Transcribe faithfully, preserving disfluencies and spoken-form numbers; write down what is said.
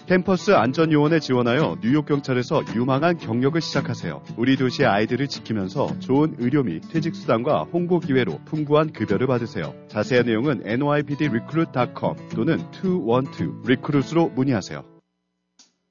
캠퍼스 안전요원에 지원하여 뉴욕 경찰에서 유망한 경력을 시작하세요. 우리 도시의 아이들을 지키면서 좋은 의료 및 퇴직수당과 홍보 기회로 풍부한 급여를 받으세요. 자세한 내용은 엔 와이 피 디 리크루트 닷 컴 또는 이일이 리크루트로 문의하세요.